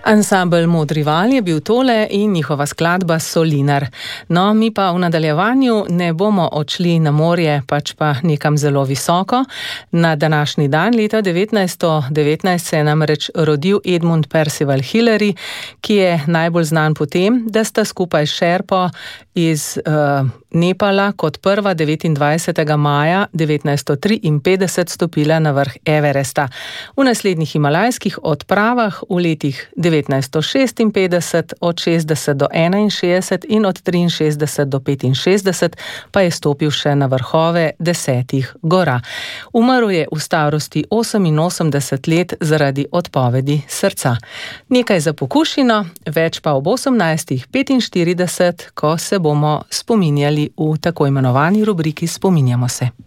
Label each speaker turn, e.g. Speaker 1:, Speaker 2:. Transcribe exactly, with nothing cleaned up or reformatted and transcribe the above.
Speaker 1: Ansambel Modri val je bil tole in njihova skladba Solinar. No, mi pa v nadaljevanju ne bomo odšli na morje, pač pa nekam zelo visoko. Na današnji dan, leta devetnajststo devetnajst, se je namreč rodil Edmund Percival Hillary, ki je najbolj znan po tem, da sta skupaj s Šerpo iz uh, Nepala kot prva devetindvajsetega maja devetnajststo triinpetdeset stopila na vrh Everesta. V naslednjih himalajskih odpravah v letih devetnajststo šestinpetdeset, od šestdeset do enainšestdeset in od triinšestdeset do petinšestdeset pa je stopil še na vrhove desetih gora. Umrl je v starosti oseminosemdeset let zaradi odpovedi srca. Nekaj za pokušino, več pa ob osemnajstih petinštirideset, ko se bomo spominjali v tako imenovani rubriki Spominjamo se.